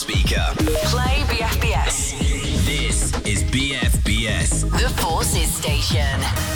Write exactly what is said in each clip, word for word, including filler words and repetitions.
speaker. Play B F B S. This is B F B S. The Forces Station.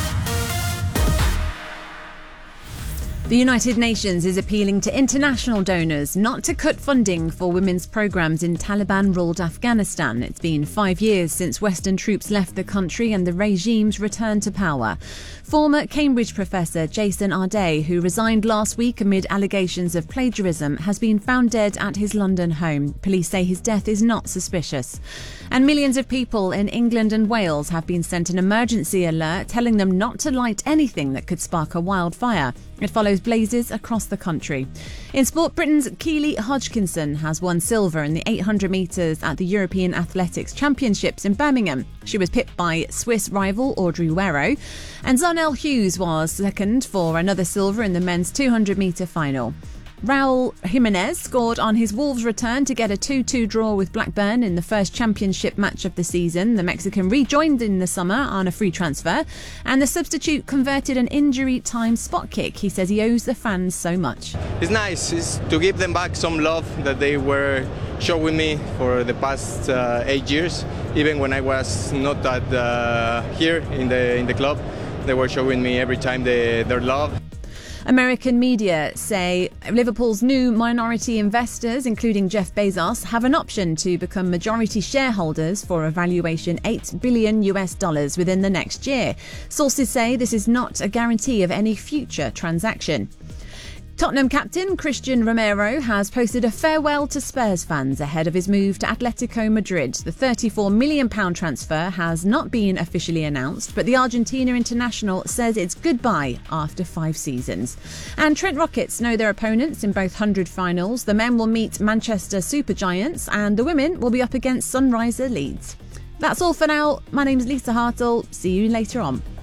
The United Nations is appealing to international donors not to cut funding for women's programmes in Taliban-ruled Afghanistan. It's been five years since Western troops left the country and the regime's return to power. Former Cambridge professor Jason Arday, who resigned last week amid allegations of plagiarism, has been found dead at his London home. Police say his death is not suspicious. And millions of people in England and Wales have been sent an emergency alert telling them not to light anything that could spark a wildfire. It follows blazes across the country. In sport, Britain's Keely Hodgkinson has won silver in the eight hundred metres at the European Athletics Championships in Birmingham. She was pipped by Swiss rival Audrey Werrow. And Zarnell Hughes was second for another silver in the men's two hundred metre final. Raul Jimenez scored on his Wolves return to get a two two draw with Blackburn in the first championship match of the season. The Mexican rejoined in the summer on a free transfer, and the substitute converted an injury-time spot kick. He says he owes the fans so much. It's nice it's to give them back some love that they were showing me for the past uh, eight years. Even when I was not at, uh, here in the in the club, they were showing me every time they, their love. American media say Liverpool's new minority investors, including Jeff Bezos, have an option to become majority shareholders for a valuation eight billion US dollars within the next year. Sources say this is not a guarantee of any future transaction. Tottenham captain Christian Romero has posted a farewell to Spurs fans ahead of his move to Atletico Madrid. The thirty-four million pounds transfer has not been officially announced, but the Argentina international says it's goodbye after five seasons. And Trent Rockets know their opponents in both hundred finals. The men will meet Manchester Supergiants and the women will be up against Sunriser Leeds. That's all for now. My name's Lisa Hartle. See you later on.